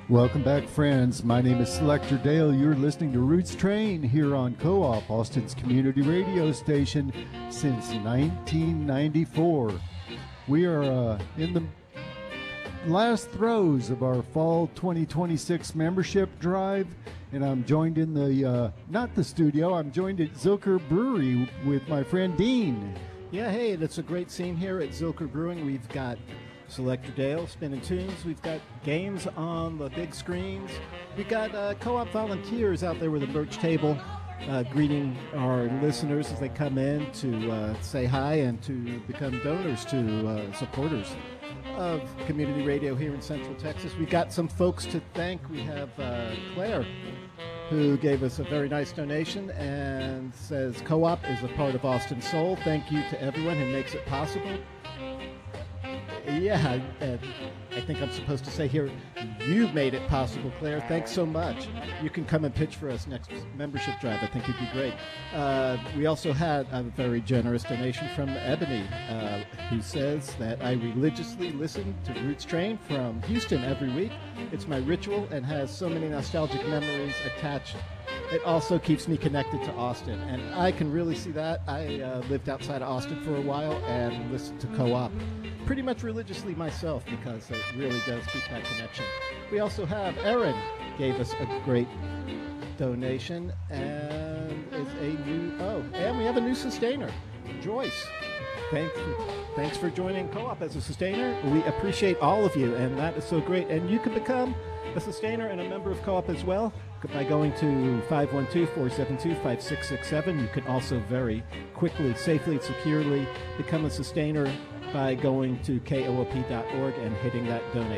Welcome back, friends. My name is Selector Dale. You're listening to Roots Train here on Co-op, Austin's community radio station since 1994. We are in the last throes of our fall 2026 membership drive, and I'm joined in the, not the studio, I'm joined at Zilker Brewery with my friend Dean. Yeah, hey, it's a great scene here at Zilker Brewing. We've got Selector Dale spinning tunes. We've got games on the big screens. We've got co-op volunteers out there with a birch table greeting our listeners as they come in to say hi and to become donors to supporters of community radio here in Central Texas. We've got some folks to thank. We have Claire, who gave us a very nice donation and says co-op is a part of Austin Soul. Thank you to everyone who makes it possible. Yeah, I think I'm supposed to say here, you made it possible, Claire. Thanks so much. You can come and pitch for us next membership drive. I think it'd be great. We also had a very generous donation from Ebony, who says that I religiously listen to Roots Train from Houston every week. It's my ritual and has so many nostalgic memories attached. It also keeps me connected to Austin, and I can really see that. I lived outside of Austin for a while and listened to Co-op pretty much religiously myself because it really does keep that connection. We also have Erin gave us a great donation and is a new, and we have a new sustainer, Joyce. Thanks for joining Co-op as a sustainer. We appreciate all of you, and that is so great. And you can become a sustainer and a member of Co-op as well by going to 512-472-5667. You can also very quickly, safely, and securely become a sustainer by going to koop.org and hitting that donate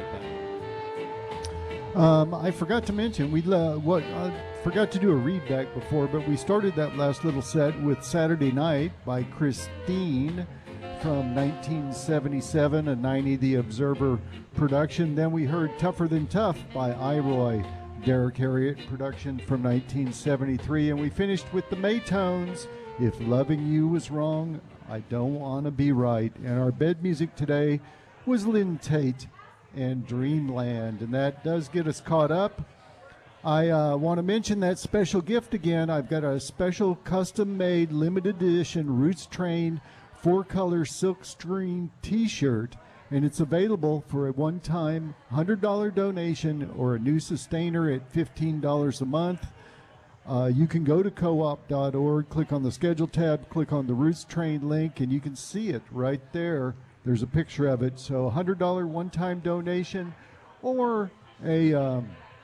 button. I forgot to mention, I forgot to do a read back before, but we started that last little set with Saturday Night by Christine from 1977, a 90 The Observer production. Then we heard Tougher Than Tough by Iroy, Derek Harriott production from 1973. And we finished with the Maytones, If Loving You Was Wrong, I Don't Want to Be Right. And our bed music today was Lynn Tate and Dreamland. And that does get us caught up. I want to mention that special gift again. I've got a special custom-made limited edition Roots Train 4-color silkscreen t-shirt, and it's available for a one-time $100 donation or a new sustainer at $15 a month. You can go to coop.org, click on the schedule tab, click on the Roots Train link, and you can see it right there. There's a picture of it. So a $100 one-time donation or a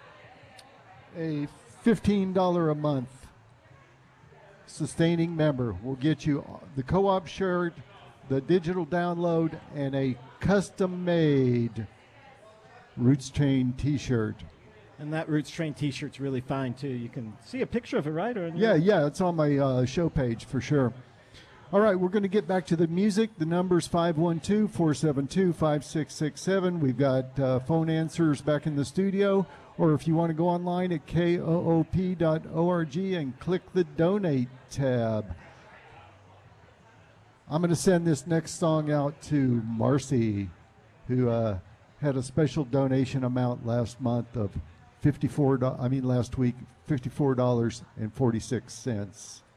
$15 a month sustaining member will get you the co-op shirt, the digital download, and a custom-made Roots Train t-shirt. And that Roots Train t-shirt's really fine, too. You can see a picture of it, right? Or yeah, it's on my show page for sure. All right, we're going to get back to the music. The number's 512-472-5667. We've got phone answers back in the studio. Or if you want to go online at koop.org and click the Donate tab. I'm going to send this next song out to Marcy, who had a special donation amount last month of last week, $54.46.